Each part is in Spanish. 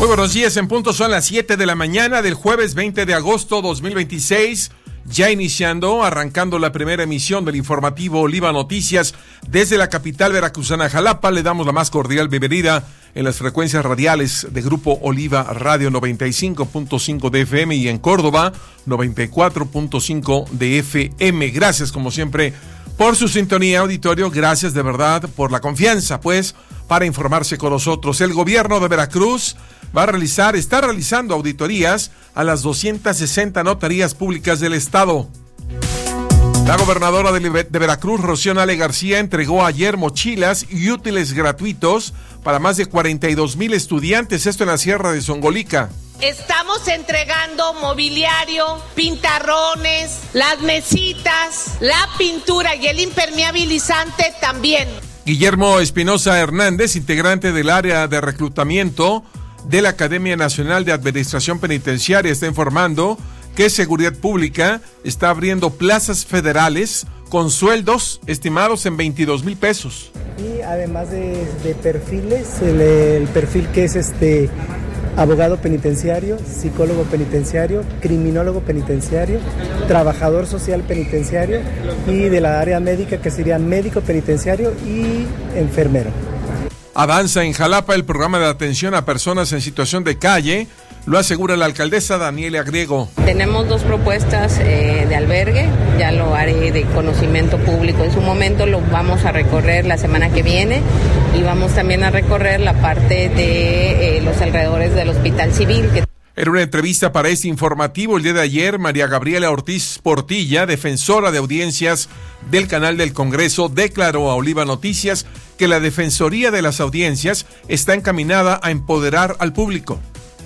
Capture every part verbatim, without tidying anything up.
Muy buenos días, en punto son las siete de la mañana del jueves veinte de agosto dos mil veintiséis, ya iniciando, arrancando la primera emisión del informativo Oliva Noticias desde la capital veracruzana Jalapa. Le damos la más cordial bienvenida en las frecuencias radiales de Grupo Oliva Radio noventa y cinco punto cinco de F M y en Córdoba noventa y cuatro punto cinco de F M. Gracias como siempre por su sintonía, auditorio. Gracias de verdad por la confianza, pues, para informarse con nosotros. El gobierno de Veracruz va a realizar, está realizando auditorías a las doscientas sesenta notarías públicas del estado. La gobernadora de, de Veracruz, Rocío Nale García, entregó ayer mochilas y útiles gratuitos para más de cuarenta y dos mil estudiantes, esto en la Sierra de Zongolica. Estamos entregando mobiliario, pintarrones, las mesitas, la pintura y el impermeabilizante también. Guillermo Espinosa Hernández, integrante del área de reclutamiento de la Academia Nacional de Administración Penitenciaria, está informando que Seguridad Pública está abriendo plazas federales con sueldos estimados en veintidós mil pesos. Y además de, de perfiles, el, el perfil que es este abogado penitenciario, psicólogo penitenciario, criminólogo penitenciario, trabajador social penitenciario y de la área médica que sería médico penitenciario y enfermero. Avanza en Jalapa el programa de atención a personas en situación de calle, lo asegura la alcaldesa Daniela Griego. Tenemos dos propuestas eh, de albergue, ya lo haré de conocimiento público en su momento, lo vamos a recorrer la semana que viene y vamos también a recorrer la parte de eh, los alrededores del Hospital Civil. Que... En una entrevista para este informativo el día de ayer, María Gabriela Ortiz Portilla, defensora de audiencias del canal del Congreso, declaró a Oliva Noticias que la Defensoría de las Audiencias está encaminada a empoderar al público.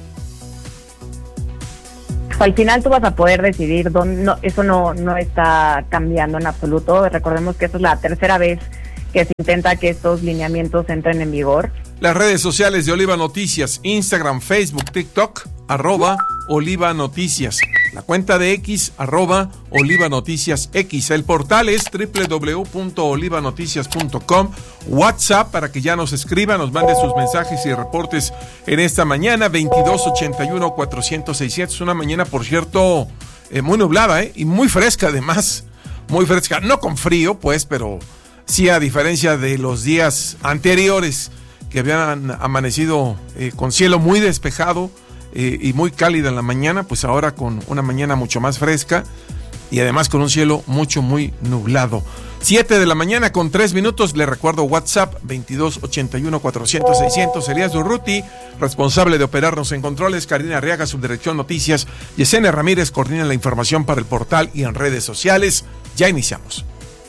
Al final tú vas a poder decidir, dónde, no, eso no, no está cambiando en absoluto. Recordemos que esta es la tercera vez que se intenta que estos lineamientos entren en vigor. Las redes sociales de Oliva Noticias, Instagram, Facebook, TikTok, arroba Oliva Noticias. La cuenta de X, arroba Oliva Noticias X. El portal es doble u doble u doble u punto oliva noticias punto com. WhatsApp para que ya nos escriba, nos mande sus mensajes y reportes en esta mañana, veintidós ochenta y uno cuatrocientos seiscientos. Una mañana, por cierto, eh, muy nublada, ¿eh? Y muy fresca además. Muy fresca, no con frío, pues, pero sí, a diferencia de los días anteriores que habían amanecido eh, con cielo muy despejado eh, y muy cálido en la mañana, pues ahora con una mañana mucho más fresca y además con un cielo mucho, muy nublado. siete de la mañana con tres minutos, le recuerdo WhatsApp veintidós ochenta y uno cuatrocientos seiscientos. Elías Durruti, responsable de operarnos en controles, Karina Arriaga, subdirección noticias, Yesenia Ramírez coordina la información para el portal y en redes sociales. Ya iniciamos.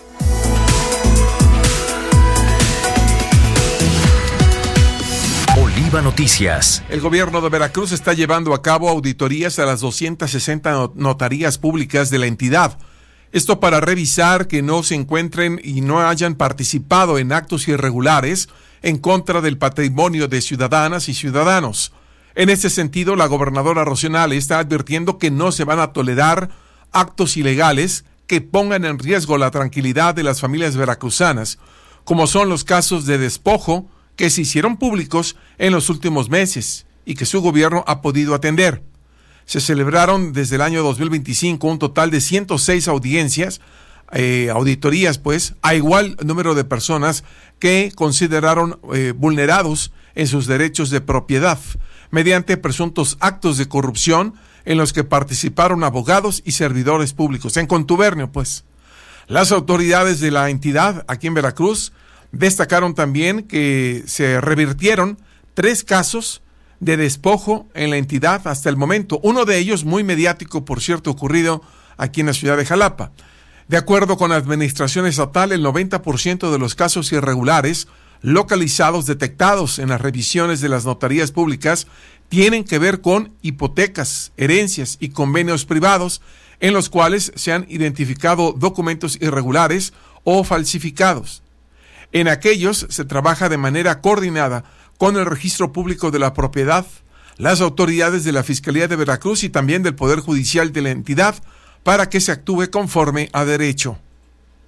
Oliva Noticias. El gobierno de Veracruz está llevando a cabo auditorías a las doscientas sesenta notarías públicas de la entidad. Esto para revisar que no se encuentren y no hayan participado en actos irregulares en contra del patrimonio de ciudadanas y ciudadanos. En este sentido, la gobernadora Rocío Nale está advirtiendo que no se van a tolerar actos ilegales que pongan en riesgo la tranquilidad de las familias veracruzanas, como son los casos de despojo que se hicieron públicos en los últimos meses y que su gobierno ha podido atender. Se celebraron desde el año dos mil veinticinco un total de ciento seis audiencias, eh, auditorías pues, a igual número de personas que consideraron eh, vulnerados en sus derechos de propiedad, mediante presuntos actos de corrupción en los que participaron abogados y servidores públicos, en contubernio pues. Las autoridades de la entidad aquí en Veracruz destacaron también que se revirtieron tres casos de despojo en la entidad hasta el momento. Uno de ellos muy mediático, por cierto, ocurrido aquí en la ciudad de Jalapa. De acuerdo con la administración estatal, el noventa por ciento de los casos irregulares localizados, detectados en las revisiones de las notarías públicas, tienen que ver con hipotecas, herencias y convenios privados en los cuales se han identificado documentos irregulares o falsificados. En aquellos se trabaja de manera coordinada con el Registro Público de la Propiedad, las autoridades de la Fiscalía de Veracruz y también del Poder Judicial de la entidad para que se actúe conforme a derecho.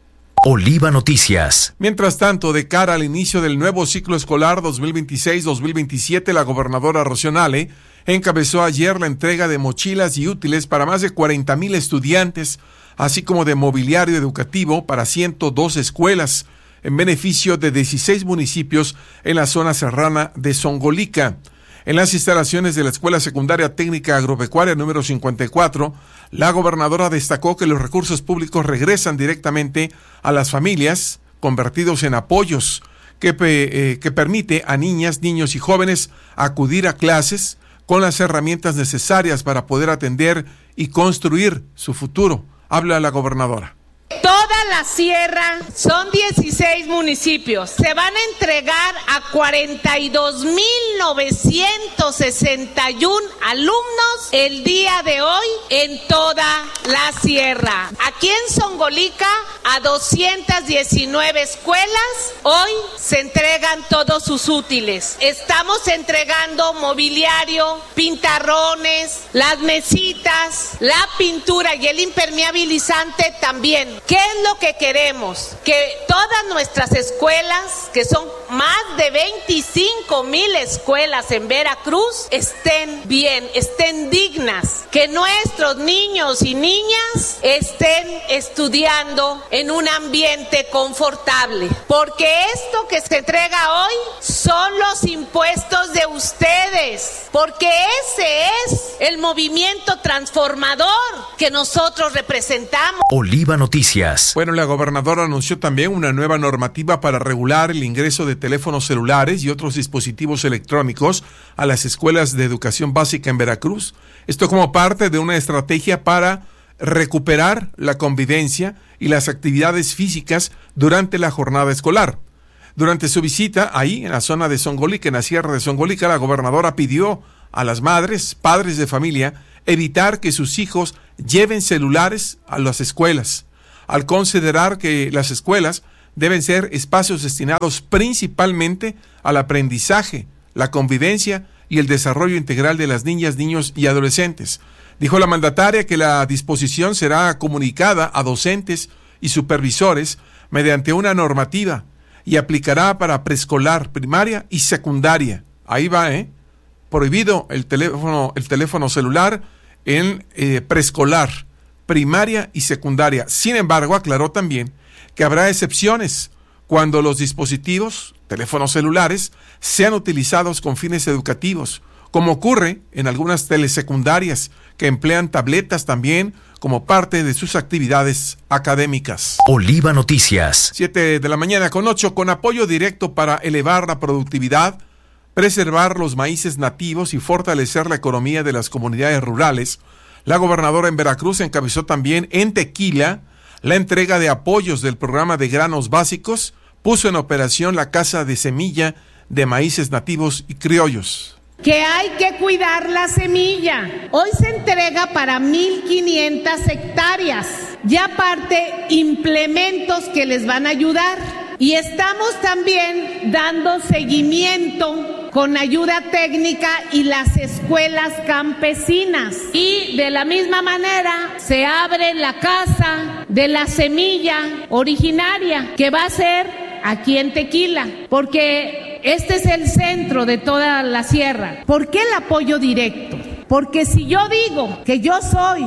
Oliva Noticias. Mientras tanto, de cara al inicio del nuevo ciclo escolar dos mil veintiséis dos mil veintisiete, la gobernadora Rocío Nale encabezó ayer la entrega de mochilas y útiles para más de cuarenta mil estudiantes, así como de mobiliario educativo para ciento dos escuelas, en beneficio de dieciséis municipios en la zona serrana de Zongolica. En las instalaciones de la Escuela Secundaria Técnica Agropecuaria número cincuenta y cuatro, la gobernadora destacó que los recursos públicos regresan directamente a las familias, convertidos en apoyos, que, eh, que permite a niñas, niños y jóvenes acudir a clases con las herramientas necesarias para poder atender y construir su futuro. Habla la gobernadora. Toda la sierra, son dieciséis municipios, se van a entregar a cuarenta y dos mil novecientos sesenta y uno alumnos el día de hoy en toda la sierra. Aquí en Zongolica, a doscientas diecinueve escuelas, hoy se entregan todos sus útiles. Estamos entregando mobiliario, pintarrones, las mesitas, la pintura y el impermeabilizante también. ¿Qué es lo que queremos? Que todas nuestras escuelas, que son más de veinticinco mil escuelas en Veracruz, estén bien, estén dignas, que nuestros niños y niñas estén estudiando en un ambiente confortable, porque esto que se entrega hoy son los impuestos de ustedes, porque ese es el movimiento transformador que nosotros representamos. Oliva Noticias. Bueno, la gobernadora anunció también una nueva normativa para regular el ingreso de teléfonos celulares y otros dispositivos electrónicos a las escuelas de educación básica en Veracruz. Esto como parte de una estrategia para recuperar la convivencia y las actividades físicas durante la jornada escolar. Durante su visita ahí en la zona de Zongolica, en la sierra de Zongolica, la gobernadora pidió a las madres, padres de familia, evitar que sus hijos lleven celulares a las escuelas, al considerar que las escuelas deben ser espacios destinados principalmente al aprendizaje, la convivencia y el desarrollo integral de las niñas, niños y adolescentes. Dijo la mandataria que la disposición será comunicada a docentes y supervisores mediante una normativa y aplicará para preescolar, primaria y secundaria. Ahí va, ¿eh? Prohibido el teléfono, el teléfono celular en eh, preescolar, primaria y secundaria. Sin embargo, aclaró también que habrá excepciones cuando los dispositivos, teléfonos celulares, sean utilizados con fines educativos, como ocurre en algunas telesecundarias que emplean tabletas también como parte de sus actividades académicas. Oliva Noticias. Siete de la mañana con ocho, con apoyo directo para elevar la productividad, preservar los maíces nativos y fortalecer la economía de las comunidades rurales. La gobernadora en Veracruz encabezó también en Tequila la entrega de apoyos del programa de granos básicos, puso en operación la casa de semilla de maíces nativos y criollos. Que hay que cuidar la semilla. Hoy se entrega para mil quinientas hectáreas y aparte implementos que les van a ayudar. Y estamos también dando seguimiento con ayuda técnica y las escuelas campesinas. Y de la misma manera se abre la casa de la semilla originaria, que va a ser aquí en Tequila, porque este es el centro de toda la sierra. ¿Por qué el apoyo directo? Porque si yo digo que yo soy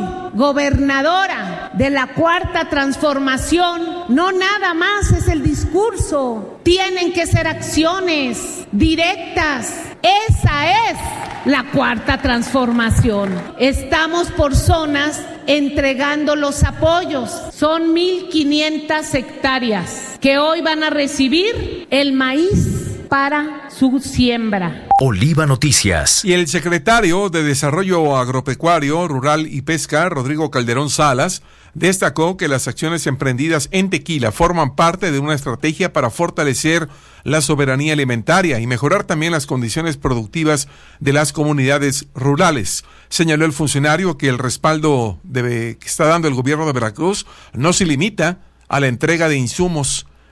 gobernadora de la Cuarta Transformación, no nada más es el discurso, tienen que ser acciones directas. Esa es la Cuarta Transformación. Estamos por zonas entregando los apoyos. Son mil quinientas hectáreas que hoy van a recibir el maíz para su siembra. Oliva Noticias. Y el secretario de Desarrollo Agropecuario, Rural y Pesca, Rodrigo Calderón Salas, destacó que las acciones emprendidas en Tequila forman parte de una estrategia para fortalecer la soberanía alimentaria y mejorar también las condiciones productivas de las comunidades rurales. Señaló el funcionario que el respaldo de, que está dando el gobierno de Veracruz no se limita a la entrega de insumos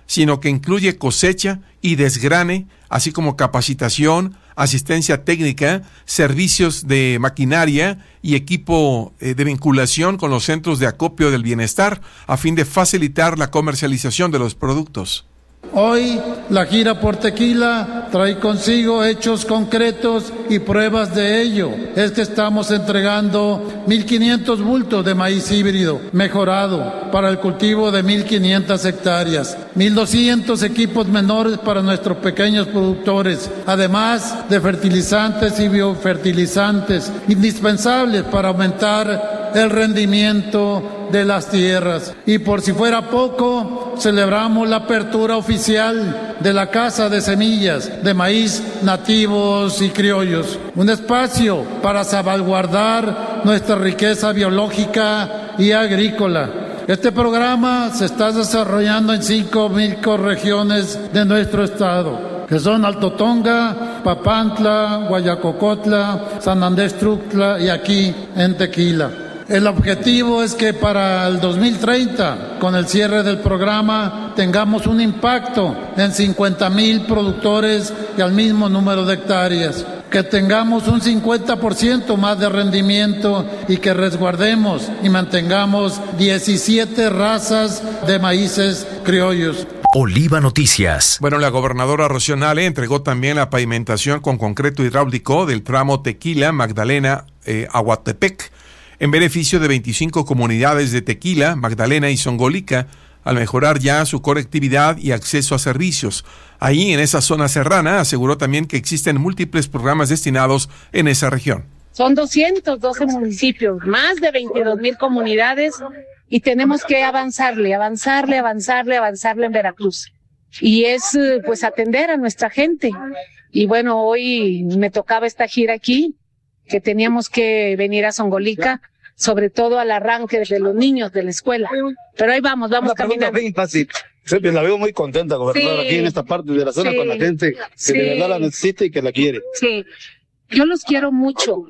sino que incluye cosecha y desgrane, así como capacitación, asistencia técnica, servicios de maquinaria y equipo eh, de vinculación con los centros de acopio del bienestar, a fin de facilitar la comercialización de los productos. Hoy la gira por Tequila trae consigo hechos concretos y pruebas de ello. Es que estamos entregando mil quinientos bultos de maíz híbrido mejorado para el cultivo de mil quinientas hectáreas, mil doscientos equipos menores para nuestros pequeños productores, además de fertilizantes y biofertilizantes indispensables para aumentar el rendimiento de las tierras. Y por si fuera poco, celebramos la apertura oficial de la Casa de Semillas de Maíz Nativos y Criollos, un espacio para salvaguardar nuestra riqueza biológica y agrícola. Este programa se está desarrollando en cinco mil regiones de nuestro estado, que son Alto Tonga, Papantla, Guayacocotla, San Andrés Tuxtla y aquí en Tequila. El objetivo es que para el dos mil treinta, con el cierre del programa, tengamos un impacto en cincuenta mil productores y al mismo número de hectáreas, que tengamos un cincuenta por ciento más de rendimiento y que resguardemos y mantengamos diecisiete razas de maíces criollos. Oliva Noticias. Bueno, la gobernadora Rocío Nale entregó también la pavimentación con concreto hidráulico del tramo Tequila, Magdalena, eh, Aguatepec, en beneficio de veinticinco comunidades de Tequila, Magdalena y Zongolica, al mejorar ya su conectividad y acceso a servicios. Ahí, en esa zona serrana, aseguró también que existen múltiples programas destinados en esa región. Son doscientos doce municipios, más de veintidós mil comunidades, y tenemos que avanzarle, avanzarle, avanzarle, avanzarle en Veracruz. Y es, pues, atender a nuestra gente. Y bueno, hoy me tocaba esta gira aquí, que teníamos que venir a Zongolica, sobre todo al arranque de los niños de la escuela. Pero ahí vamos, vamos Una caminando. Bien fácil. Siempre la veo muy contenta, gobernadora, sí, aquí en esta parte de la zona, sí, con la gente que sí, de verdad la necesita y que la quiere. Sí, yo los quiero mucho,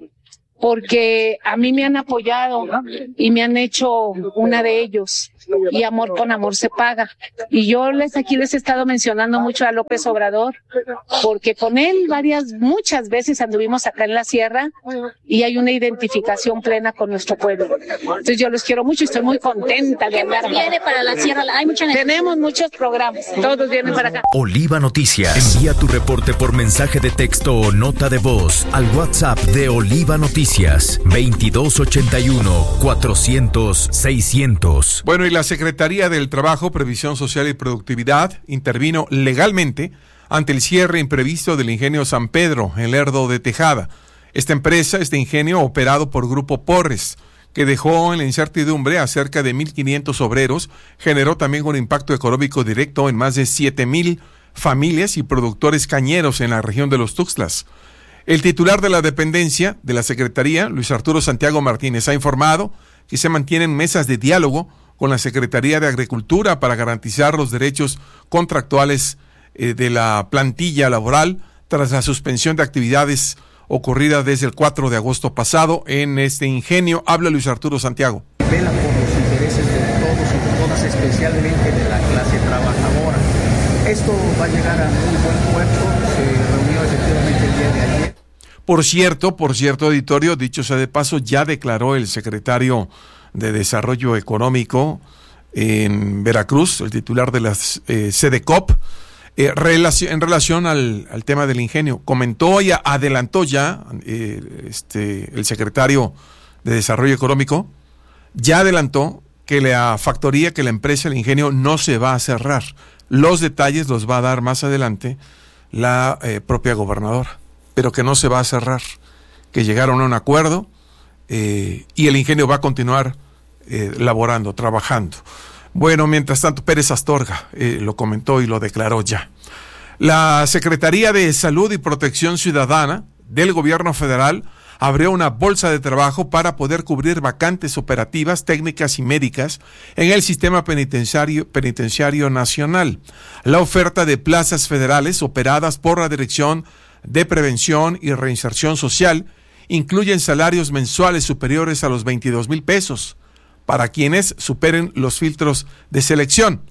porque a mí me han apoyado y me han hecho una de ellos, y amor con amor se paga. Y yo les aquí les he estado mencionando mucho a López Obrador, porque con él varias, muchas veces anduvimos acá en la sierra y hay una identificación plena con nuestro pueblo. Entonces yo los quiero mucho y estoy muy contenta de andar. ¿Qué viene para la sierra? Hay mucha necesidad. Tenemos muchos programas, todos vienen para acá. Oliva Noticias. Envía tu reporte por mensaje de texto o nota de voz al WhatsApp de Oliva Noticias veintidós ochenta y uno cuatrocientos seiscientos. Bueno, y la Secretaría del Trabajo, Previsión Social y Productividad intervino legalmente ante el cierre imprevisto del ingenio San Pedro, en Lerdo de Tejada. Esta empresa, este ingenio operado por Grupo Porres, que dejó en la incertidumbre a cerca de mil quinientos obreros, generó también un impacto económico directo en más de siete mil familias y productores cañeros en la región de los Tuxtlas. El titular de la dependencia de la Secretaría, Luis Arturo Santiago Martínez, ha informado que se mantienen mesas de diálogo con la Secretaría de Agricultura para garantizar los derechos contractuales eh, de la plantilla laboral tras la suspensión de actividades ocurrida desde el cuatro de agosto pasado en este ingenio. Habla Luis Arturo Santiago. Vela por los intereses de todos y todas, especialmente de la clase trabajadora. Esto va a llegar a muy buen puerto. Se reunió efectivamente el día de ayer. Por cierto, por cierto, editorio, dicho sea de paso, ya declaró el secretario de Desarrollo Económico en Veracruz, el titular de la eh, SEDECOP, eh, relacion, en relación al, al tema del ingenio. Comentó y adelantó ya eh, este, el secretario de Desarrollo Económico, ya adelantó que la factoría, que la empresa, el ingenio, no se va a cerrar. Los detalles los va a dar más adelante la eh, propia gobernadora, pero que no se va a cerrar, que llegaron a un acuerdo eh, y el ingenio va a continuar eh, laborando, trabajando. Bueno, mientras tanto, Pérez Astorga eh, lo comentó y lo declaró ya. La Secretaría de Salud y Protección Ciudadana del Gobierno Federal abrió una bolsa de trabajo para poder cubrir vacantes operativas, técnicas y médicas en el sistema penitenciario, penitenciario nacional. La oferta de plazas federales operadas por la Dirección de Prevención y Reinserción Social incluyen salarios mensuales superiores a los veintidós mil pesos para quienes superen los filtros de selección.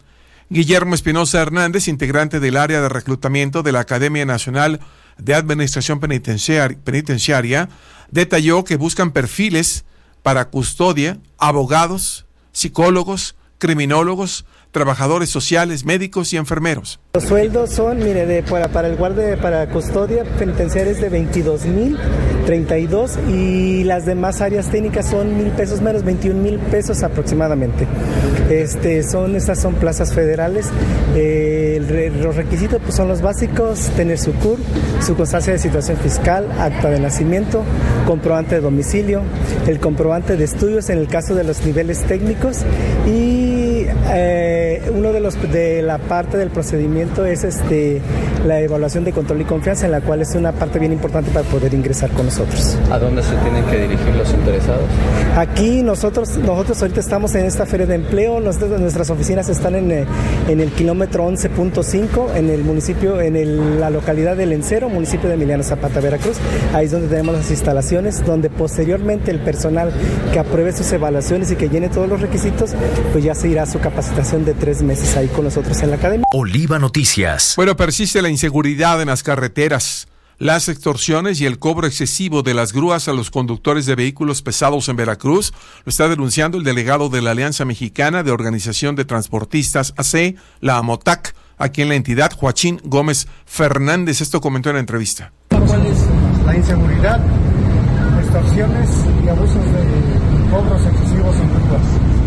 Guillermo Espinosa Hernández, integrante del área de reclutamiento de la Academia Nacional de Administración Penitenciar- Penitenciaria, detalló que buscan perfiles para custodia, abogados, psicólogos, criminólogos, trabajadores sociales, médicos y enfermeros. Los sueldos son, mire, de, para, para el guardia, para custodia penitenciaria es de veintidós mil treinta y dos y las demás áreas técnicas son mil pesos menos, veintiún mil pesos aproximadamente. Este, son, estas son plazas federales. Eh, el, los requisitos pues, son los básicos: tener su C U R, su constancia de situación fiscal, acta de nacimiento, comprobante de domicilio, el comprobante de estudios en el caso de los niveles técnicos y eh, uno de los de la parte del procedimiento es este la evaluación de control y confianza, en la cual es una parte bien importante para poder ingresar con nosotros. ¿A dónde se tienen que dirigir los interesados? Aquí nosotros nosotros ahorita estamos en esta feria de empleo. Nosotros, nuestras oficinas están en, en el kilómetro once punto cinco en el municipio, en el, la localidad del Lencero, municipio de Emiliano Zapata, Veracruz. Ahí es donde tenemos las instalaciones, donde posteriormente el personal que apruebe sus evaluaciones y que llene todos los requisitos, pues ya se irá a su capacitación de tres meses ahí con nosotros en la academia. Oliva Noticias. Bueno, persiste la inseguridad en las carreteras, las extorsiones y el cobro excesivo de las grúas a los conductores de vehículos pesados en Veracruz. Lo está denunciando el delegado de la Alianza Mexicana de Organización de Transportistas A C, la AMOTAC, aquí en la entidad, Joaquín Gómez Fernández. Esto comentó en la entrevista. ¿Cuál es la inseguridad, extorsiones y abusos de cobros excesivos en grúas?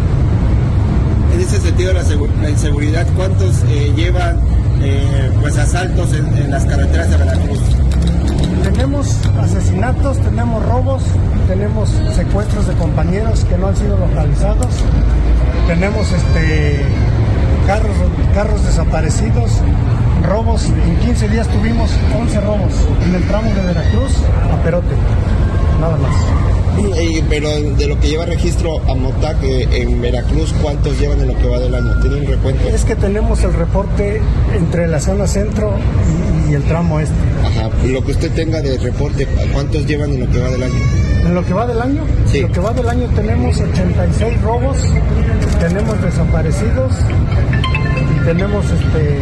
En ese sentido, la, la inseguridad, ¿cuántos eh, llevan eh, pues asaltos en, en las carreteras de Veracruz? Tenemos asesinatos, tenemos robos, tenemos secuestros de compañeros que no han sido localizados, tenemos este carros, carros desaparecidos, robos. En quince días tuvimos once robos en el tramo de Veracruz a Perote, nada más. Y, pero de lo que lleva registro AMOTAC eh, en Veracruz, ¿cuántos llevan en lo que va del año? ¿Tiene un recuento? Es que tenemos el reporte entre la zona centro y, y el tramo este. Ajá, y lo que usted tenga de reporte, ¿cuántos llevan en lo que va del año? ¿En lo que va del año? Sí. En lo que va del año tenemos ochenta y seis robos, tenemos desaparecidos y tenemos este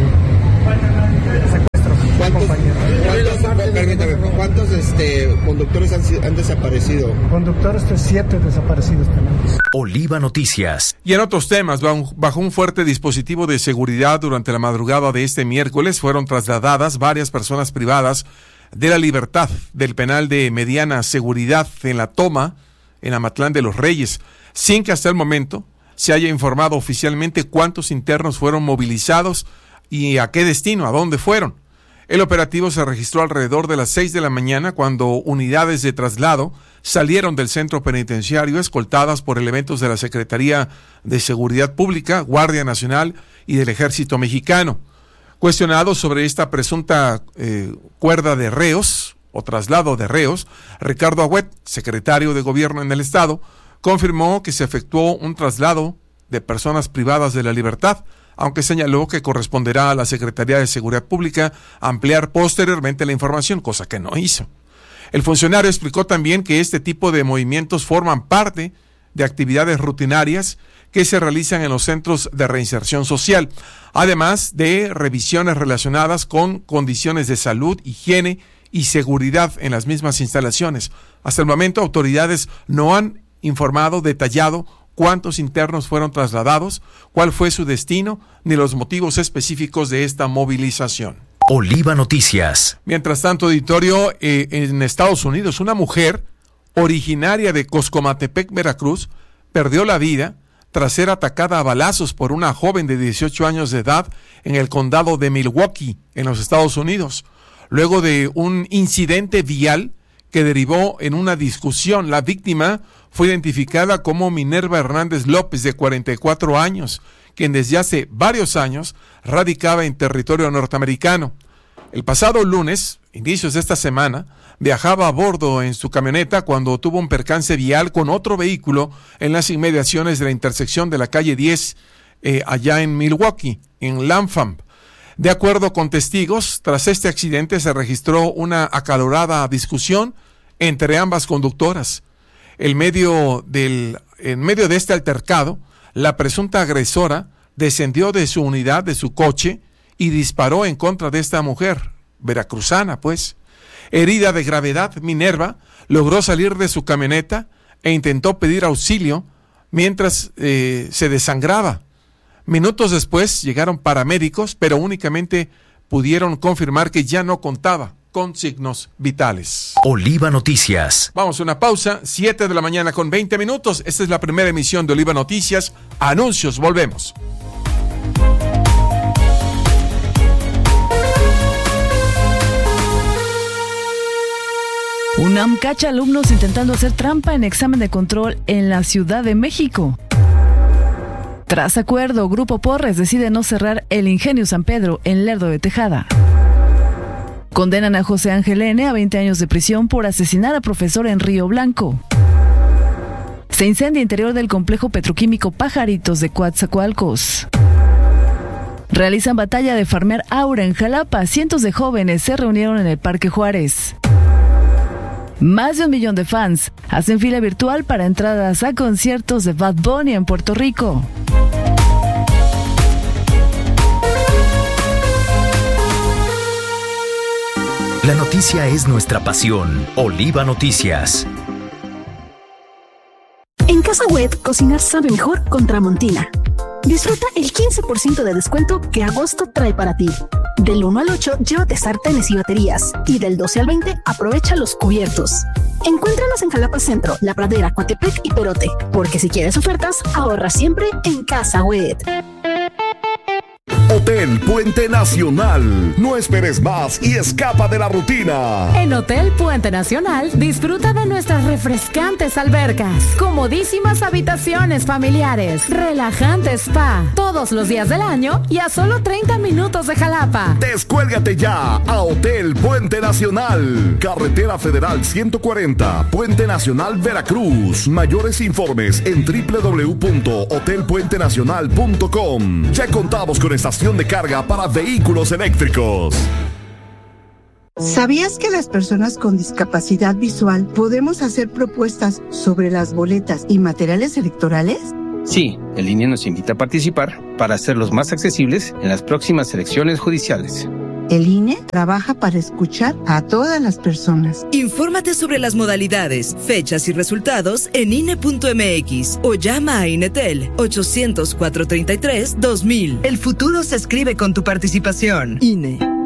secuestros. ¿Cuántos, ¿cuántos, permítame, ¿cuántos este, conductores han, han desaparecido? Conductores de siete desaparecidos tenemos. Oliva Noticias. Y en otros temas, bajo un fuerte dispositivo de seguridad durante la madrugada de este miércoles, fueron trasladadas varias personas privadas de la libertad del penal de mediana seguridad en La Toma, en Amatlán de los Reyes, sin que hasta el momento se haya informado oficialmente cuántos internos fueron movilizados y a qué destino, a dónde fueron. El operativo se registró alrededor de las seis de la mañana cuando unidades de traslado salieron del centro penitenciario escoltadas por elementos de la Secretaría de Seguridad Pública, Guardia Nacional y del Ejército Mexicano. Cuestionado sobre esta presunta eh, cuerda de reos o traslado de reos, Ricardo Agüet, secretario de Gobierno en el Estado, confirmó que se efectuó un traslado de personas privadas de la libertad, aunque señaló que corresponderá a la Secretaría de Seguridad Pública ampliar posteriormente la información, cosa que no hizo. El funcionario explicó también que este tipo de movimientos forman parte de actividades rutinarias que se realizan en los centros de reinserción social, además de revisiones relacionadas con condiciones de salud, higiene y seguridad en las mismas instalaciones. Hasta el momento, autoridades no han informado detallado cuántos internos fueron trasladados, cuál fue su destino, ni los motivos específicos de esta movilización. Oliva Noticias. Mientras tanto, auditorio, eh, en Estados Unidos, una mujer originaria de Coscomatepec, Veracruz, perdió la vida tras ser atacada a balazos por una joven de dieciocho años de edad en el condado de Milwaukee, en los Estados Unidos, luego de un incidente vial que derivó en una discusión. La víctima fue identificada como Minerva Hernández López, de cuarenta y cuatro años, quien desde hace varios años radicaba en territorio norteamericano. El pasado lunes, inicios de esta semana, viajaba a bordo en su camioneta cuando tuvo un percance vial con otro vehículo en las inmediaciones de la intersección de la calle diez, eh, allá en Milwaukee, en Lanpham. De acuerdo con testigos, tras este accidente se registró una acalorada discusión entre ambas conductoras. El medio del, en medio de este altercado, la presunta agresora descendió de su unidad, de su coche, y disparó en contra de esta mujer, veracruzana, pues. Herida de gravedad, Minerva logró salir de su camioneta e intentó pedir auxilio mientras eh, se desangraba. Minutos después llegaron paramédicos, pero únicamente pudieron confirmar que ya no contaba con signos vitales. Oliva Noticias. Vamos a una pausa, siete de la mañana con veinte minutos. Esta es la primera emisión de Oliva Noticias. Anuncios, volvemos. UNAM cacha alumnos intentando hacer trampa en examen de control en la Ciudad de México. Tras acuerdo, Grupo Porres decide no cerrar el Ingenio San Pedro en Lerdo de Tejada. Condenan a José Ángel N. a veinte años de prisión por asesinar a profesor en Río Blanco. Se incendia interior del complejo petroquímico Pajaritos de Coatzacoalcos. Realizan batalla de farmear aura en Jalapa. Cientos de jóvenes se reunieron en el Parque Juárez. Más de un millón de fans hacen fila virtual para entradas a conciertos de Bad Bunny en Puerto Rico. La noticia es nuestra pasión. Oliva Noticias. En Casa Wet, cocinar sabe mejor con Tramontina. Disfruta el quince por ciento de descuento que agosto trae para ti. Del uno al ocho, llévate sartenes y baterías. Y del doce al veinte, aprovecha los cubiertos. Encuéntranos en Jalapa Centro, La Pradera, Coatepec y Perote. Porque si quieres ofertas, ahorra siempre en Casa Wet. Hotel Puente Nacional. No esperes más y escapa de la rutina. En Hotel Puente Nacional, disfruta de nuestras refrescantes albercas, comodísimas habitaciones familiares, relajante spa, todos los días del año y a solo treinta minutos de Jalapa. Descuélgate ya a Hotel Puente Nacional. Carretera Federal ciento cuarenta, Puente Nacional, Veracruz. Mayores informes en doble u doble u doble u punto hotel puente nacional punto com. Ya contamos con estación de carga para vehículos eléctricos. ¿Sabías que las personas con discapacidad visual podemos hacer propuestas sobre las boletas y materiales electorales? Sí, el I N E nos invita a participar para hacerlos más accesibles en las próximas elecciones judiciales. El I N E trabaja para escuchar a todas las personas. Infórmate sobre las modalidades, fechas y resultados en I N E punto M X o llama a Inetel ochocientos, cuatrocientos treinta y tres, dos mil. El futuro se escribe con tu participación. I N E.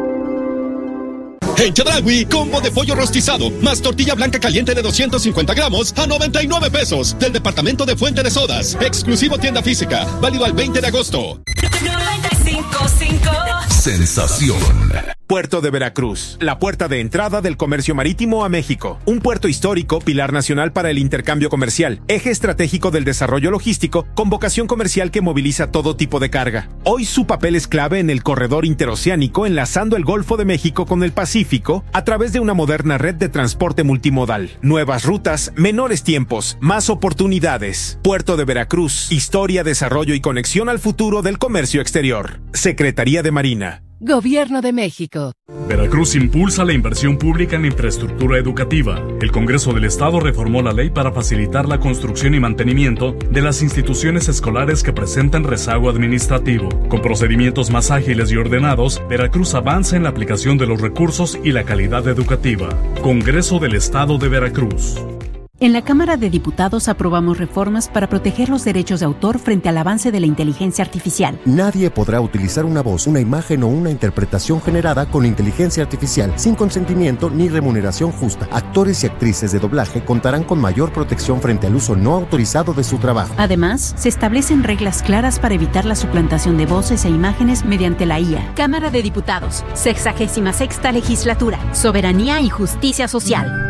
En Chedraui, combo de pollo rostizado, más tortilla blanca caliente de doscientos cincuenta gramos a noventa y nueve pesos. Del departamento de Fuente de Sodas. Exclusivo tienda física. Válido al veinte de agosto. noventa y cinco punto cinco. Sensación. Puerto de Veracruz, la puerta de entrada del comercio marítimo a México. Un puerto histórico, pilar nacional para el intercambio comercial, eje estratégico del desarrollo logístico, con vocación comercial que moviliza todo tipo de carga. Hoy su papel es clave en el corredor interoceánico, enlazando el Golfo de México con el Pacífico a través de una moderna red de transporte multimodal. Nuevas rutas, menores tiempos, más oportunidades. Puerto de Veracruz, historia, desarrollo y conexión al futuro del comercio exterior. Secretaría de Marina. Gobierno de México. Veracruz impulsa la inversión pública en infraestructura educativa. El Congreso del Estado reformó la ley para facilitar la construcción y mantenimiento de las instituciones escolares que presentan rezago administrativo. Con procedimientos más ágiles y ordenados, Veracruz avanza en la aplicación de los recursos y la calidad educativa. Congreso del Estado de Veracruz. En la Cámara de Diputados aprobamos reformas para proteger los derechos de autor frente al avance de la inteligencia artificial. Nadie podrá utilizar una voz, una imagen o una interpretación generada con inteligencia artificial sin consentimiento ni remuneración justa. Actores y actrices de doblaje contarán con mayor protección frente al uso no autorizado de su trabajo. Además, se establecen reglas claras para evitar la suplantación de voces e imágenes mediante la I A. Cámara de Diputados, sexagésima sexta legislatura, soberanía y justicia social.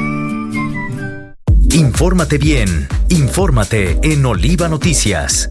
Infórmate bien, infórmate en Oliva Noticias.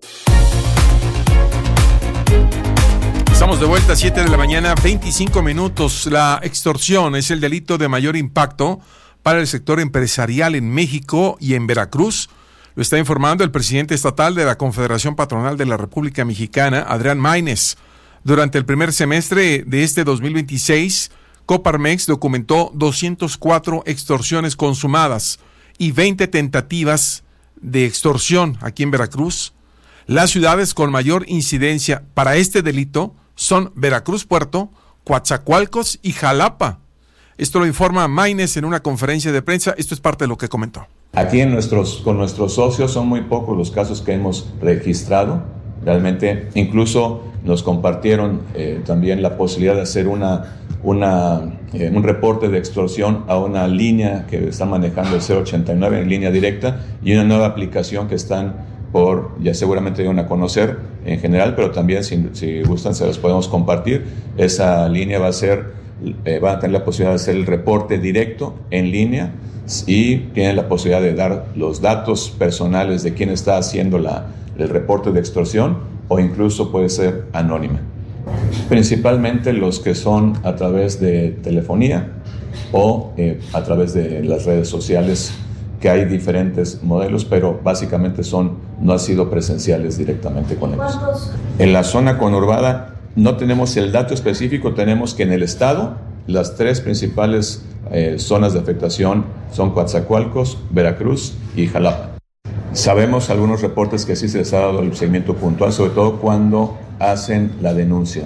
Estamos de vuelta a siete de la mañana, veinticinco minutos. La extorsión es el delito de mayor impacto para el sector empresarial en México y en Veracruz. Lo está informando el presidente estatal de la Confederación Patronal de la República Mexicana, Adrián Maínez. Durante el primer semestre de este dos mil veintiséis, Coparmex documentó doscientas cuatro extorsiones consumadas y veinte tentativas de extorsión aquí en Veracruz. Las ciudades con mayor incidencia para este delito son Veracruz Puerto, Coatzacoalcos y Jalapa. Esto lo informa Maínez en una conferencia de prensa. Esto es parte de lo que comentó. Aquí en nuestros, con nuestros socios son muy pocos los casos que hemos registrado. Realmente incluso nos compartieron eh, también la posibilidad de hacer una, una, eh, un reporte de extorsión a una línea que está manejando el cero ochenta y nueve en línea directa y una nueva aplicación que están por, ya seguramente van a conocer en general, pero también si, si gustan se los podemos compartir. Esa línea va a ser, eh, van a tener la posibilidad de hacer el reporte directo en línea y tienen la posibilidad de dar los datos personales de quién está haciendo la, el reporte de extorsión o incluso puede ser anónima. Principalmente los que son a través de telefonía o eh, a través de las redes sociales, que hay diferentes modelos, pero básicamente son, no han sido presenciales directamente con ellos. En la zona conurbada no tenemos el dato específico, tenemos que en el estado las tres principales eh, zonas de afectación son Coatzacoalcos, Veracruz y Jalapa. Sabemos algunos reportes que sí se les ha dado el seguimiento puntual, sobre todo cuando hacen la denuncia.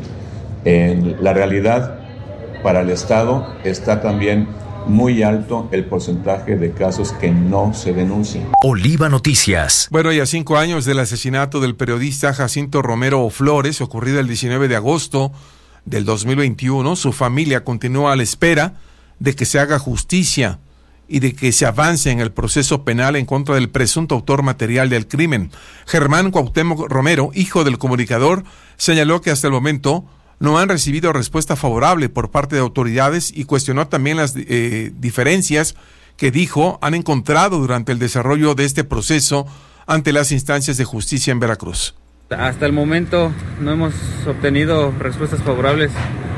En la realidad, para el estado está también muy alto el porcentaje de casos que no se denuncian. Oliva Noticias. Bueno, y a cinco años del asesinato del periodista Jacinto Romero Flores, ocurrido el diecinueve de agosto del dos mil veintiuno, su familia continúa a la espera de que se haga justicia y de que se avance en el proceso penal en contra del presunto autor material del crimen. Germán Cuauhtémoc Romero, hijo del comunicador, señaló que hasta el momento no han recibido respuesta favorable por parte de autoridades y cuestionó también las eh, diferencias que dijo han encontrado durante el desarrollo de este proceso ante las instancias de justicia en Veracruz. Hasta el momento no hemos obtenido respuestas favorables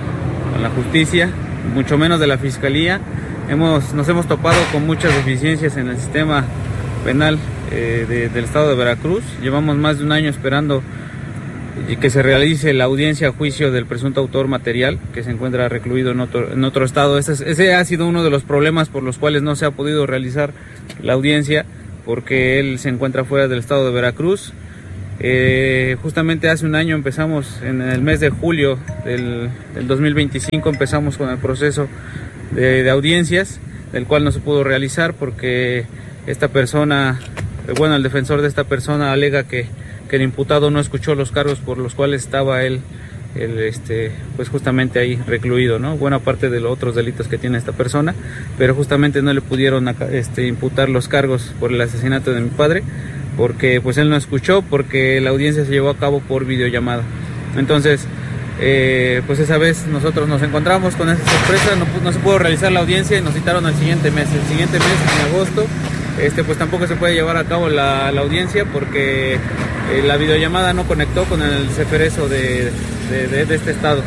a la justicia, mucho menos de la Fiscalía. Hemos, nos hemos topado con muchas deficiencias en el sistema penal eh, de, del estado de Veracruz. Llevamos más de un año esperando y que se realice la audiencia a juicio del presunto autor material que se encuentra recluido en otro, en otro estado. Ese, ese ha sido uno de los problemas por los cuales no se ha podido realizar la audiencia, porque él se encuentra fuera del estado de Veracruz. Eh, justamente hace un año empezamos, en el mes de julio del, del dos mil veinticinco, empezamos con el proceso de, de audiencias, del cual no se pudo realizar porque esta persona, bueno, el defensor de esta persona alega que que el imputado no escuchó los cargos por los cuales estaba él, él este, pues justamente ahí recluido, ¿no? Buena parte de los otros delitos que tiene esta persona, pero justamente no le pudieron este, imputar los cargos por el asesinato de mi padre, porque pues él no escuchó, porque la audiencia se llevó a cabo por videollamada. Entonces, eh, pues esa vez nosotros nos encontramos con esa sorpresa, no, no se pudo realizar la audiencia y nos citaron al siguiente mes, el siguiente mes, en agosto. Este, pues tampoco se puede llevar a cabo la, la audiencia porque eh, la videollamada no conectó con el ceferezo de, de, de, de este estado.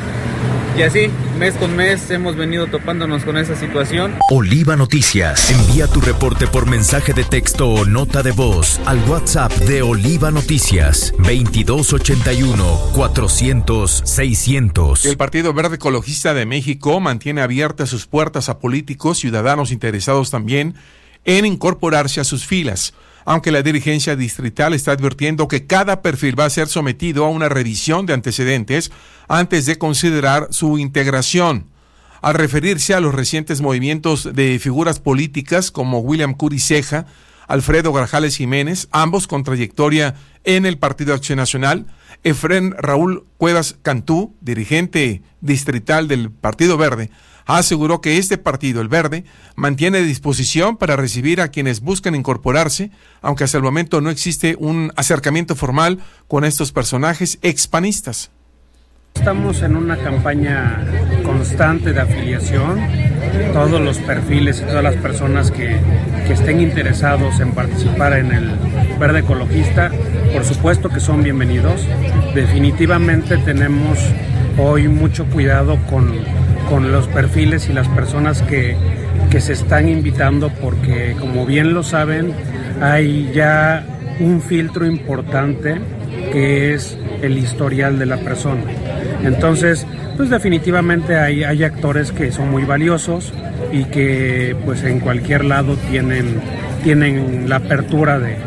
Y así, mes con mes, hemos venido topándonos con esa situación. Oliva Noticias. Envía tu reporte por mensaje de texto o nota de voz al WhatsApp de Oliva Noticias, veintidós ochenta y uno, cuatrocientos, seiscientos. El Partido Verde Ecologista de México mantiene abiertas sus puertas a políticos, ciudadanos interesados también en incorporarse a sus filas, aunque la dirigencia distrital está advirtiendo que cada perfil va a ser sometido a una revisión de antecedentes antes de considerar su integración. Al referirse a los recientes movimientos de figuras políticas como William Curi Ceja, Alfredo Grajales Jiménez, ambos con trayectoria en el Partido Acción Nacional, Efrén Raúl Cuevas Cantú, dirigente distrital del Partido Verde, aseguró que este partido, el Verde, mantiene disposición para recibir a quienes buscan incorporarse, aunque hasta el momento no existe un acercamiento formal con estos personajes expanistas. Estamos en una campaña constante de afiliación. Todos los perfiles y todas las personas que, que estén interesados en participar en el Verde Ecologista, por supuesto que son bienvenidos. Definitivamente tenemos hoy mucho cuidado con, con los perfiles y las personas que, que se están invitando, porque como bien lo saben, hay ya un filtro importante que es el historial de la persona. Entonces, pues definitivamente hay, hay actores que son muy valiosos y que pues en cualquier lado tienen, tienen la apertura de,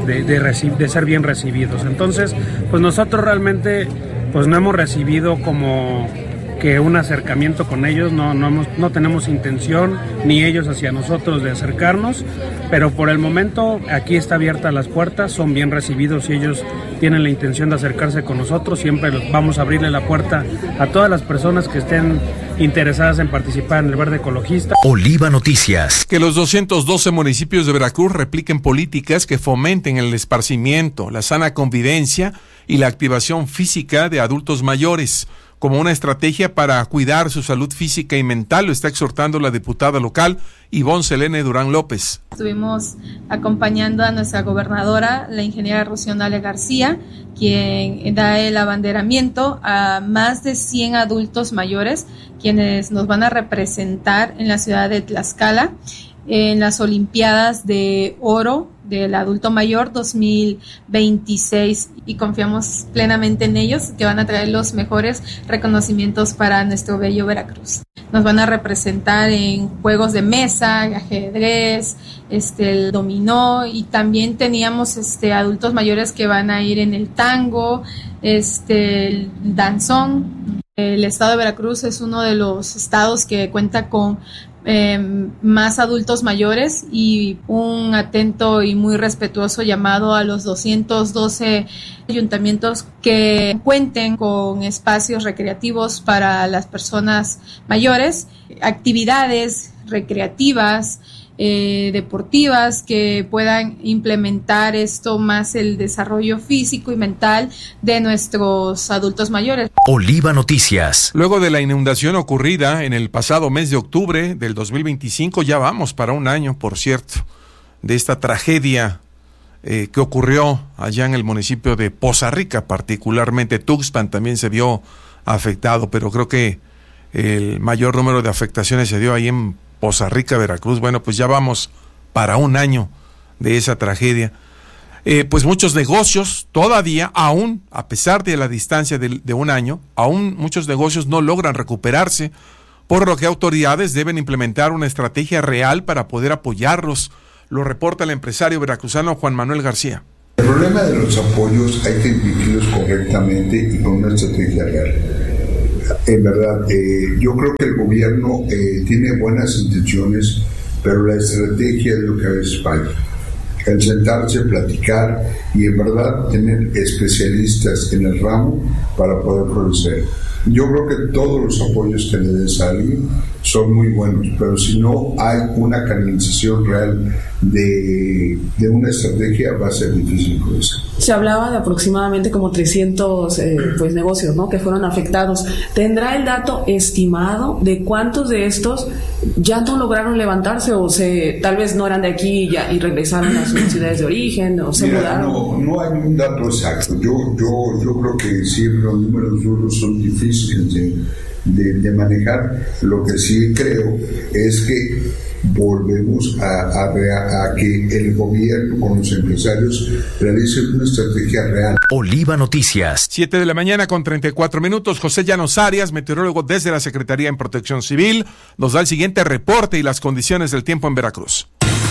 de, de, reci- de ser bien recibidos. Entonces, pues nosotros realmente pues no hemos recibido como que un acercamiento con ellos, no, no, hemos, no tenemos intención, ni ellos hacia nosotros, de acercarnos, pero por el momento aquí está abiertas las puertas, son bien recibidos y ellos tienen la intención de acercarse con nosotros. Siempre los, vamos a abrirle la puerta a todas las personas que estén interesadas en participar en el Verde Ecologista. Oliva Noticias. Que los doscientos doce municipios de Veracruz repliquen políticas que fomenten el esparcimiento, la sana convivencia y la activación física de adultos mayores como una estrategia para cuidar su salud física y mental, lo está exhortando la diputada local Ivonne Selene Durán López. Estuvimos acompañando a nuestra gobernadora, la ingeniera Rocionale García, quien da el abanderamiento a más de cien adultos mayores, quienes nos van a representar en la ciudad de Tlaxcala en las Olimpiadas de Oro del Adulto Mayor dos mil veintiséis, y confiamos plenamente en ellos, que van a traer los mejores reconocimientos para nuestro bello Veracruz. Nos van a representar en juegos de mesa, ajedrez, este, el dominó, y también teníamos este, adultos mayores que van a ir en el tango, este, el danzón. El estado de Veracruz es uno de los estados que cuenta con Eh, más adultos mayores, y un atento y muy respetuoso llamado a los doscientos doce ayuntamientos que cuenten con espacios recreativos para las personas mayores, actividades recreativas, eh, deportivas que puedan implementar esto, más el desarrollo físico y mental de nuestros adultos mayores. Oliva Noticias. Luego de la inundación ocurrida en el pasado mes de octubre del dos mil veinticinco, ya vamos para un año, por cierto, de esta tragedia eh, que ocurrió allá en el municipio de Poza Rica, particularmente Tuxpan también se vio afectado, pero creo que el mayor número de afectaciones se dio ahí en Poza Rica, Veracruz. Bueno, pues ya vamos para un año de esa tragedia. Eh, pues muchos negocios todavía, aún a pesar de la distancia de, de un año, aún muchos negocios no logran recuperarse, por lo que autoridades deben implementar una estrategia real para poder apoyarlos. Lo reporta el empresario veracruzano Juan Manuel García. El problema de los apoyos hay que dirigirlos correctamente y con una estrategia real. En verdad, eh, yo creo que el gobierno eh, tiene buenas intenciones, pero la estrategia es lo que a veces falla. El sentarse, platicar y en verdad tener especialistas en el ramo para poder producir. Yo creo que todos los apoyos que le des a alguien son muy buenos, pero si no hay una canalización real de, de una estrategia, va a ser difícil con eso. Se hablaba de aproximadamente como trescientos eh, pues, negocios, ¿no?, que fueron afectados. ¿Tendrá el dato estimado de cuántos de estos ya no lograron levantarse, o se tal vez no eran de aquí y, ya, y regresaron a sus ciudades de origen, o se Mira, mudaron? No, no hay un dato exacto. Yo, yo, yo creo que siempre los números duros son difíciles de, de, de manejar. Lo que sí creo es que volvemos a, a, a que el gobierno con los empresarios realicen una estrategia real. Oliva Noticias. Siete de la mañana con treinta y cuatro minutos. José Llanos Arias, meteorólogo desde la Secretaría en Protección Civil, nos da el siguiente reporte y las condiciones del tiempo en Veracruz.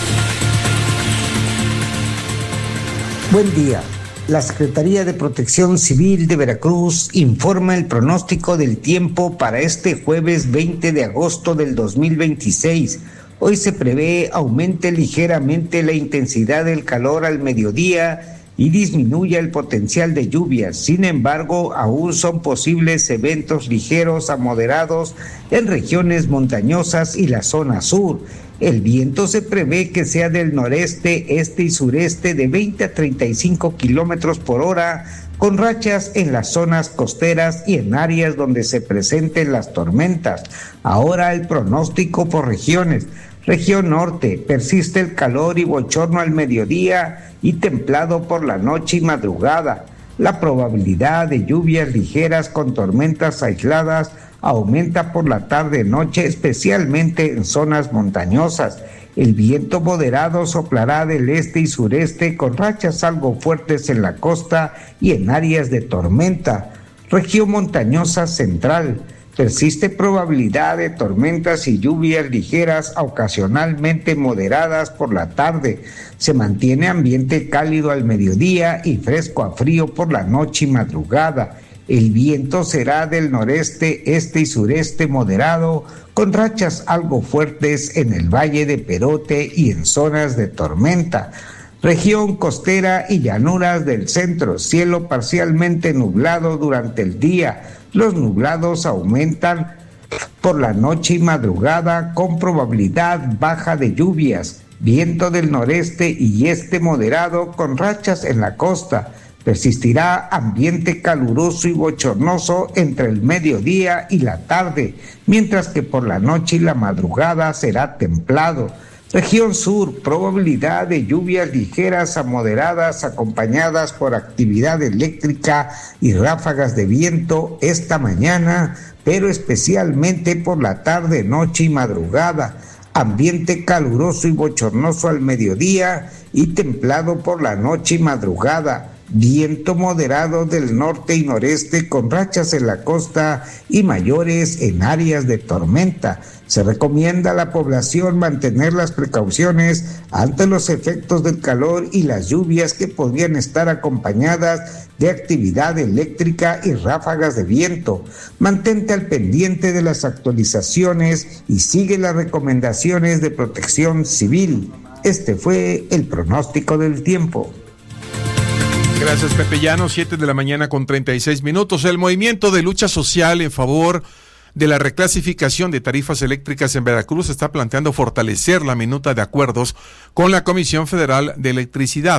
Buen día. La Secretaría de Protección Civil de Veracruz informa el pronóstico del tiempo para este jueves veinte de agosto del dos mil veintiséis. Hoy se prevé aumente ligeramente la intensidad del calor al mediodía y disminuya el potencial de lluvias. Sin embargo, aún son posibles eventos ligeros a moderados en regiones montañosas y la zona sur. El viento se prevé que sea del noreste, este y sureste de veinte a treinta y cinco kilómetros por hora, con rachas en las zonas costeras y en áreas donde se presenten las tormentas. Ahora el pronóstico por regiones. Región norte, persiste el calor y bochorno al mediodía y templado por la noche y madrugada. La probabilidad de lluvias ligeras con tormentas aisladas aumenta por la tarde-noche, especialmente en zonas montañosas. El viento moderado soplará del este y sureste con rachas algo fuertes en la costa y en áreas de tormenta. Región montañosa central. Persiste probabilidad de tormentas y lluvias ligeras, ocasionalmente moderadas por la tarde. Se mantiene ambiente cálido al mediodía y fresco a frío por la noche y madrugada. El viento será del noreste, este y sureste moderado, con rachas algo fuertes en el Valle de Perote y en zonas de tormenta. Región costera y llanuras del centro, cielo parcialmente nublado durante el día. Los nublados aumentan por la noche y madrugada con probabilidad baja de lluvias. Viento del noreste y este moderado con rachas en la costa. Persistirá ambiente caluroso y bochornoso entre el mediodía y la tarde, mientras que por la noche y la madrugada será templado. Región sur, probabilidad de lluvias ligeras a moderadas acompañadas por actividad eléctrica y ráfagas de viento esta mañana, pero especialmente por la tarde, noche y madrugada. Ambiente caluroso y bochornoso al mediodía y templado por la noche y madrugada. Viento moderado del norte y noreste con rachas en la costa y mayores en áreas de tormenta. Se recomienda a la población mantener las precauciones ante los efectos del calor y las lluvias que podrían estar acompañadas de actividad eléctrica y ráfagas de viento. Mantente al pendiente de las actualizaciones y sigue las recomendaciones de Protección Civil. Este fue el pronóstico del tiempo. Gracias, Pepe Llano. Siete de la mañana con treinta y seis minutos. El movimiento de lucha social en favor de la reclasificación de tarifas eléctricas en Veracruz está planteando fortalecer la minuta de acuerdos con la Comisión Federal de Electricidad.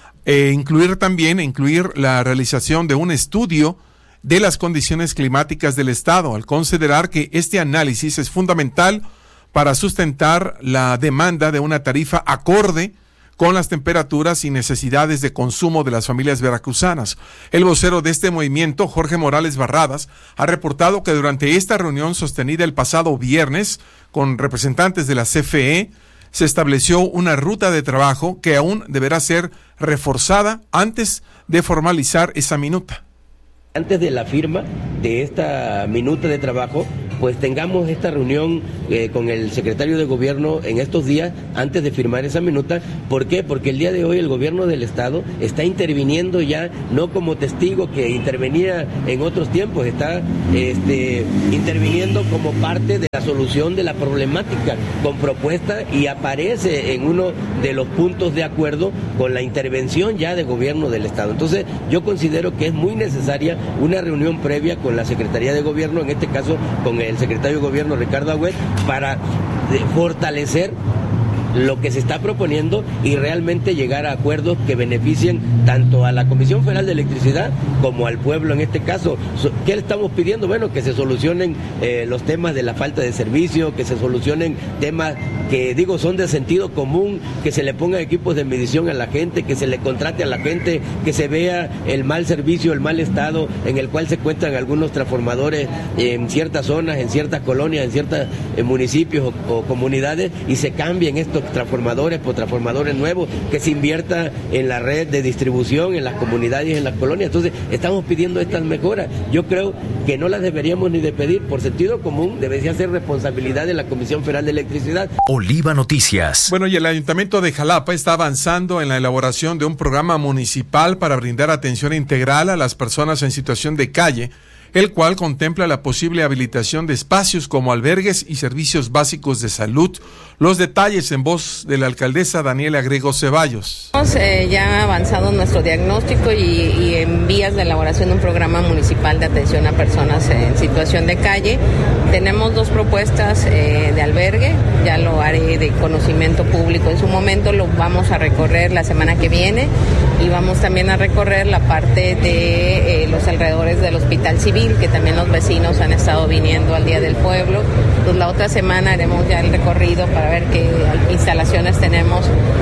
E incluir también, incluir la realización de un estudio de las condiciones climáticas del Estado, al considerar que este análisis es fundamental para sustentar la demanda de una tarifa acorde con las temperaturas y necesidades de consumo de las familias veracruzanas. El vocero de este movimiento, Jorge Morales Barradas, ha reportado que durante esta reunión sostenida el pasado viernes con representantes de la C F E, se estableció una ruta de trabajo que aún deberá ser reforzada antes de formalizar esa minuta. Antes de la firma de esta minuta de trabajo, pues tengamos esta reunión eh, con el secretario de Gobierno en estos días, antes de firmar esa minuta. ¿Por qué? Porque el día de hoy el Gobierno del Estado está interviniendo ya, no como testigo que intervenía en otros tiempos, está este, interviniendo como parte de la solución de la problemática, con propuesta, y aparece en uno de los puntos de acuerdo con la intervención ya de Gobierno del Estado. Entonces, yo considero que es muy necesaria una reunión previa con la Secretaría de Gobierno, en este caso con el secretario de Gobierno Ricardo Agüed, para fortalecer lo que se está proponiendo y realmente llegar a acuerdos que beneficien tanto a la Comisión Federal de Electricidad como al pueblo en este caso. ¿Qué le estamos pidiendo? Bueno, que se solucionen eh, los temas de la falta de servicio, que se solucionen temas que, digo, son de sentido común, que se le pongan equipos de medición a la gente, que se le contrate a la gente, que se vea el mal servicio, el mal estado en el cual se encuentran algunos transformadores en ciertas zonas, en ciertas colonias, en ciertos eh, municipios o, o comunidades, y se cambien estos transformadores por transformadores nuevos, que se invierta en la red de distribución, en las comunidades y en las colonias. Entonces, estamos pidiendo estas mejoras. Yo creo que no las deberíamos ni de pedir, por sentido común, debería ser responsabilidad de la Comisión Federal de Electricidad. Oliva Noticias. Bueno, y el Ayuntamiento de Jalapa está avanzando en la elaboración de un programa municipal para brindar atención integral a las personas en situación de calle, el cual contempla la posible habilitación de espacios como albergues y servicios básicos de salud. Los detalles en voz de la alcaldesa Daniela Grego Ceballos. Hemos eh, ya avanzado en nuestro diagnóstico y, y en vías de elaboración de un programa municipal de atención a personas en situación de calle. Tenemos dos propuestas eh, de albergue, ya lo haré de conocimiento público en su momento, lo vamos a recorrer la semana que viene, y vamos también a recorrer la parte de eh, los alrededores del Hospital Civil, que también los vecinos han estado viniendo al Día del Pueblo. Pues la otra semana haremos ya el recorrido para ver qué instalaciones tenemos eh, de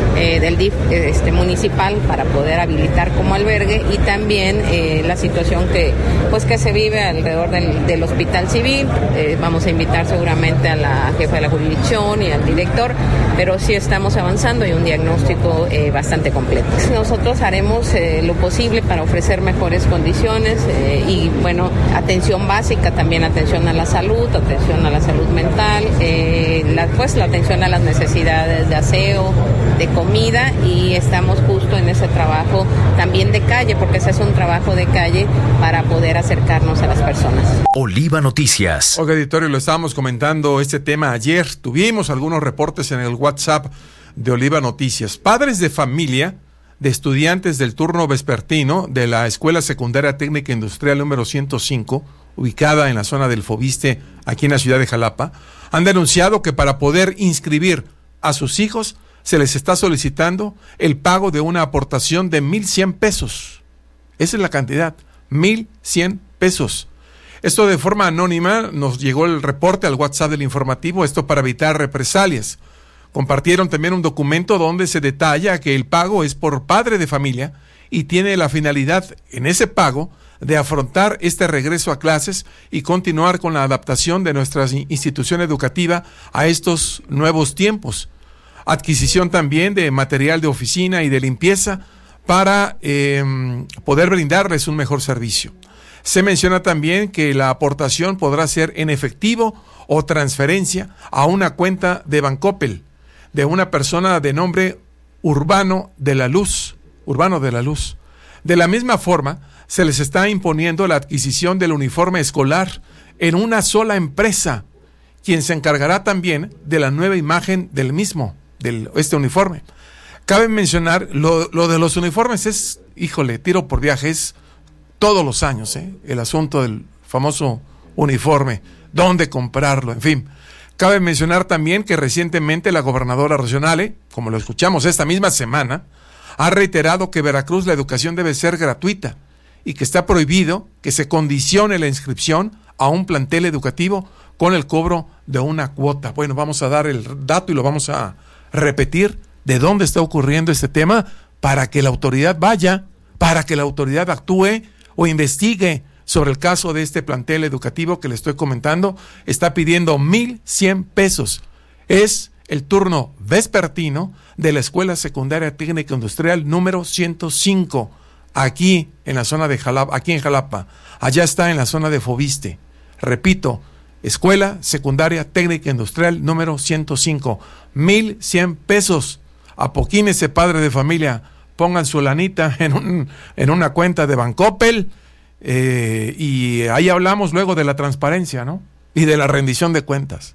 del D I F este, municipal para poder habilitar como albergue, y también eh, la situación que pues que se vive alrededor del, del hospital civil. Eh, vamos a invitar seguramente a la jefa de la jurisdicción y al director, pero sí estamos avanzando y un diagnóstico eh, bastante completo. Nosotros haremos eh, lo posible para ofrecer mejores condiciones eh, y bueno, atención básica, también atención a la salud, atención a la salud mental, eh, la, pues la atención a las necesidades de aseo, de comida, y estamos justo en ese trabajo también de calle, porque ese es un trabajo de calle para poder acercarnos a las personas. Oliva Noticias. Oiga, editorio, lo estábamos comentando este tema ayer. Tuvimos algunos reportes en el WhatsApp de Oliva Noticias. Padres de familia de estudiantes del turno vespertino de la Escuela Secundaria Técnica Industrial número ciento cinco, ubicada en la zona del Fobiste, aquí en la ciudad de Jalapa, han denunciado que para poder inscribir a sus hijos se les está solicitando el pago de una aportación de mil cien pesos. Esa es la cantidad, mil cien pesos. Esto de forma anónima nos llegó el reporte al WhatsApp del informativo, esto para evitar represalias. Compartieron también un documento donde se detalla que el pago es por padre de familia y tiene la finalidad en ese pago de afrontar este regreso a clases y continuar con la adaptación de nuestra institución educativa a estos nuevos tiempos. Adquisición también de material de oficina y de limpieza para eh, poder brindarles un mejor servicio. Se menciona también que la aportación podrá ser en efectivo o transferencia a una cuenta de Bancoppel de una persona de nombre Urbano de la Luz, Urbano de la Luz. De la misma forma, se les está imponiendo la adquisición del uniforme escolar en una sola empresa, quien se encargará también de la nueva imagen del mismo, de este uniforme. Cabe mencionar, lo, lo de los uniformes es, híjole, tiro por viaje, es todos los años, ¿eh? El asunto del famoso uniforme, dónde comprarlo, en fin. Cabe mencionar también que recientemente la gobernadora Rossionale, como lo escuchamos esta misma semana, ha reiterado que Veracruz la educación debe ser gratuita y que está prohibido que se condicione la inscripción a un plantel educativo con el cobro de una cuota. Bueno, vamos a dar el dato y lo vamos a repetir de dónde está ocurriendo este tema para que la autoridad vaya, para que la autoridad actúe o investigue sobre el caso de este plantel educativo que le estoy comentando. Está pidiendo mil cien pesos. Es el turno vespertino de la Escuela Secundaria Técnica Industrial número ciento cinco, aquí en la zona de Jalapa, aquí en Jalapa. Allá está en la zona de Fobiste. Repito, Escuela Secundaria Técnica Industrial número ciento cinco, mil cien pesos. Apoquínese, padre de familia, pongan su lanita en un, en una cuenta de Bancoppel. Eh, y ahí hablamos luego de la transparencia, ¿no? Y de la rendición de cuentas.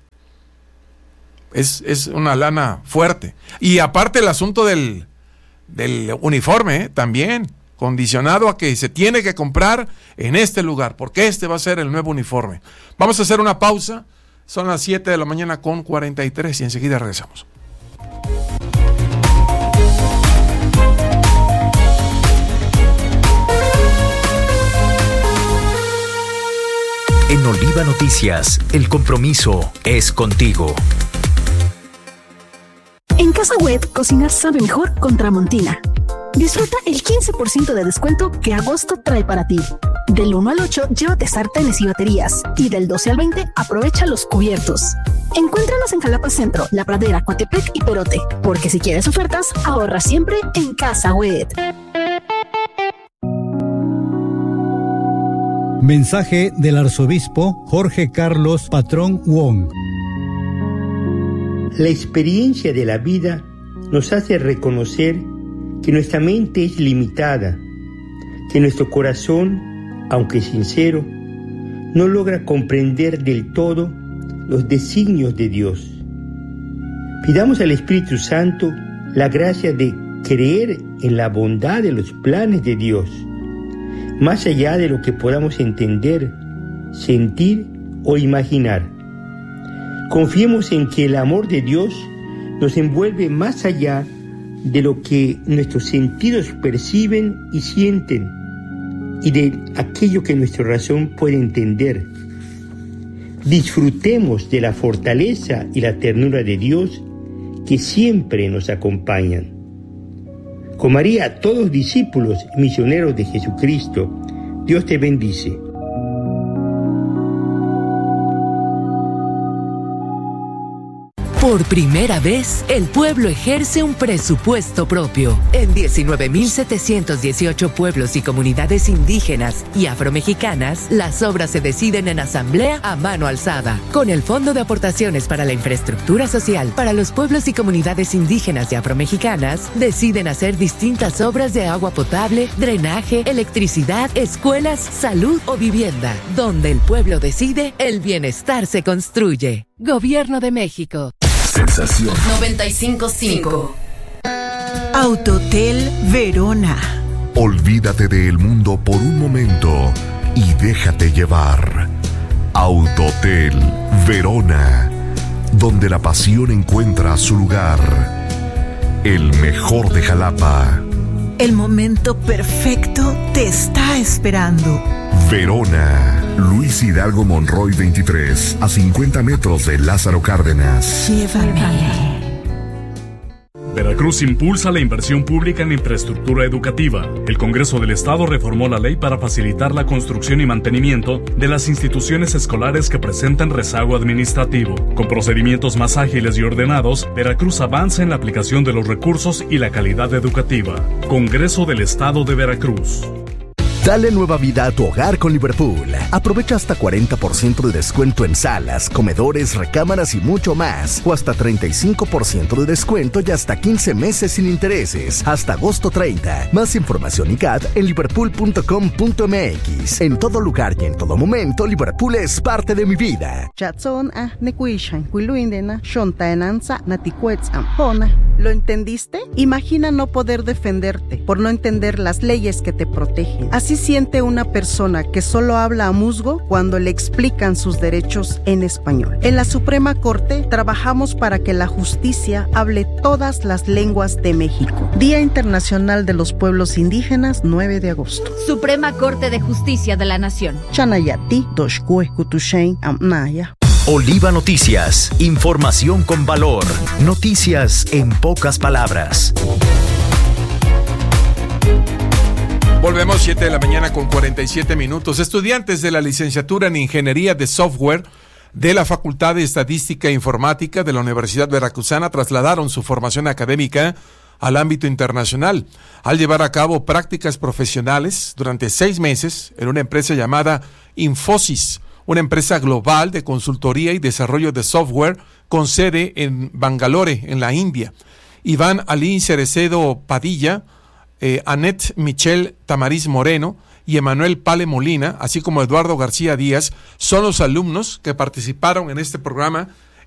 Es, es una lana fuerte. Y aparte el asunto del, del uniforme, ¿eh? También condicionado a que se tiene que comprar en este lugar, porque este va a ser el nuevo uniforme. Vamos a hacer una pausa. Son las siete de la mañana con cuarenta y tres y enseguida regresamos. En Oliva Noticias, el compromiso es contigo. En Casa Wet, cocinar sabe mejor con Tramontina. Disfruta el quince por ciento de descuento que agosto trae para ti. Del uno al ocho, llévate sartenes y baterías. Y del doce al veinte, aprovecha los cubiertos. Encuéntranos en Jalapa Centro, La Pradera, Coatepec y Perote. Porque si quieres ofertas, ahorra siempre en Casa Wet. Mensaje del arzobispo Jorge Carlos Patrón Wong. La experiencia de la vida nos hace reconocer que nuestra mente es limitada, que nuestro corazón, aunque sincero, no logra comprender del todo los designios de Dios. Pidamos al Espíritu Santo la gracia de creer en la bondad de los planes de Dios, más allá de lo que podamos entender, sentir o imaginar. Confiemos en que el amor de Dios nos envuelve más allá de lo que nuestros sentidos perciben y sienten, y de aquello que nuestra razón puede entender. Disfrutemos de la fortaleza y la ternura de Dios que siempre nos acompañan. Con María, todos discípulos y misioneros de Jesucristo, Dios te bendice. Por primera vez, el pueblo ejerce un presupuesto propio. En diecinueve mil setecientos dieciocho pueblos y comunidades indígenas y afromexicanas, las obras se deciden en asamblea a mano alzada. Con el Fondo de Aportaciones para la Infraestructura Social para los pueblos y comunidades indígenas y afromexicanas, deciden hacer distintas obras de agua potable, drenaje, electricidad, escuelas, salud o vivienda. Donde el pueblo decide, el bienestar se construye. Gobierno de México. Sensación noventa y cinco punto cinco. Autotel Verona. Olvídate del mundo por un momento y déjate llevar. Autotel Verona, donde la pasión encuentra su lugar. El mejor de Jalapa. El momento perfecto te está esperando. Verona, Luis Hidalgo Monroy veintitrés, a cincuenta metros de Lázaro Cárdenas. Llévame. Veracruz impulsa la inversión pública en infraestructura educativa. El Congreso del Estado reformó la ley para facilitar la construcción y mantenimiento de las instituciones escolares que presentan rezago administrativo. Con procedimientos más ágiles y ordenados, Veracruz avanza en la aplicación de los recursos y la calidad educativa. Congreso del Estado de Veracruz. Dale nueva vida a tu hogar con Liverpool. Aprovecha hasta cuarenta por ciento de descuento en salas, comedores, recámaras y mucho más. O hasta treinta y cinco por ciento de descuento y hasta quince meses sin intereses. Hasta agosto treinta. Más información y C A D en liverpool punto com punto m x. En todo lugar y en todo momento, Liverpool es parte de mi vida. ¿Lo entendiste? Imagina no poder defenderte por no entender las leyes que te protegen. Así siente una persona que solo habla a musgo cuando le explican sus derechos en español. En la Suprema Corte trabajamos para que la justicia hable todas las lenguas de México. Día Internacional de los Pueblos Indígenas, nueve de agosto. Suprema Corte de Justicia de la Nación. Chanayati, Doshkue, Kutushain, Amnaya. Oliva Noticias, información con valor. Noticias en pocas palabras. Volvemos, siete de la mañana con cuarenta y siete minutos. Estudiantes de la licenciatura en Ingeniería de Software de la Facultad de Estadística e Informática de la Universidad Veracruzana trasladaron su formación académica al ámbito internacional al llevar a cabo prácticas profesionales durante seis meses en una empresa llamada Infosys, una empresa global de consultoría y desarrollo de software con sede en Bangalore, en la India. Iván Ali Cerecedo Padilla, eh, Anet Michelle Tamariz Moreno y Emanuel Pale Molina, así como Eduardo García Díaz, son los alumnos que participaron en este programa